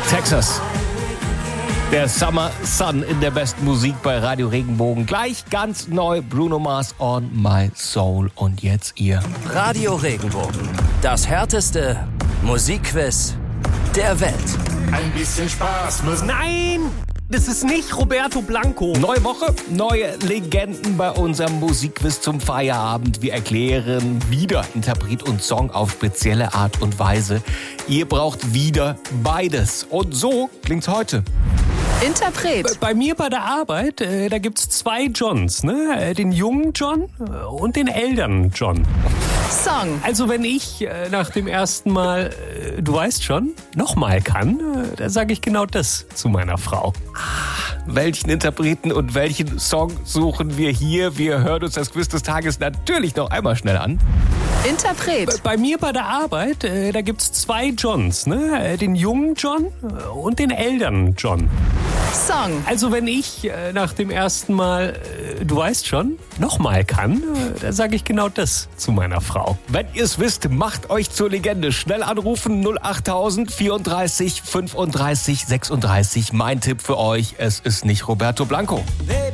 Texas. Der Summer Sun in der besten Musik bei Radio Regenbogen. Gleich ganz neu Bruno Mars On My Soul. Und jetzt ihr. Radio Regenbogen. Das härteste Musikquiz der Welt. Ein bisschen Spaß muss. Nein, das ist nicht Roberto Blanco. Neue Woche, neue Legenden bei unserem Musikquiz zum Feierabend. Wir erklären wieder Interpret und Song auf spezielle Art und Weise. Ihr braucht wieder beides. Und so klingt's heute. Interpret. Bei mir bei der Arbeit, da gibt's zwei Johns, ne? Den jungen John und den älteren John. Song. Also wenn ich nach dem ersten Mal, du weißt schon, nochmal kann, da sage ich genau das zu meiner Frau. Welchen Interpreten und welchen Song suchen wir hier? Wir hören uns das Quiz des Tages natürlich noch einmal schnell an. Interpret. Bei mir bei der Arbeit, da gibt's zwei Johns, ne? Den jungen John und den älteren John. Song. Also wenn ich nach dem ersten Mal, du weißt schon, nochmal kann, da sage ich genau das zu meiner Frau. Wenn ihr es wisst, macht euch zur Legende. Schnell anrufen 08000 34 35 36. Mein Tipp für euch, es ist nicht Roberto Blanco. Wer